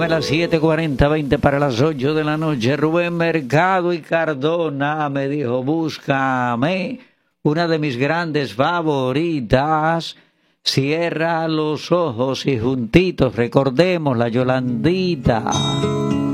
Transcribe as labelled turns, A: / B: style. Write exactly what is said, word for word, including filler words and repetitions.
A: Óyeme, las siete cuarenta, veinte para las ocho de la noche. Rubén Mercado y Cardona me dijo, búscame una de mis grandes favoritas. Cierra los ojos y juntitos recordemos la Yolandita.